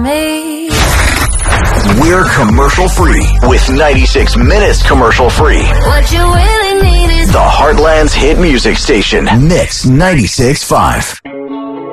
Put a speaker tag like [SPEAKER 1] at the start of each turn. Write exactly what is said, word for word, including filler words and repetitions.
[SPEAKER 1] me.
[SPEAKER 2] We're commercial free with ninety-six minutes commercial free.
[SPEAKER 1] What you really need is
[SPEAKER 2] the Heartland's hit music station. Mix ninety-six point five.